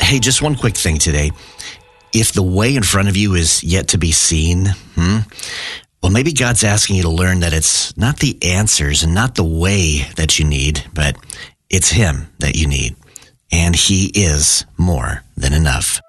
Hey, just one quick thing today. If the way in front of you is yet to be seen, well, maybe God's asking you to learn that it's not the answers and not the way that you need, but it's Him that you need. And He is more than enough.